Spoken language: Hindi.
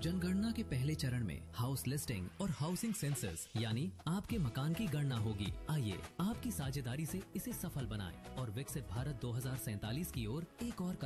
जनगणना के पहले चरण में हाउस लिस्टिंग और हाउसिंग सेंसस यानी आपके मकान की गणना होगी। आइए आपकी साझेदारी से इसे सफल बनाएं और विकसित भारत 2047 की ओर एक और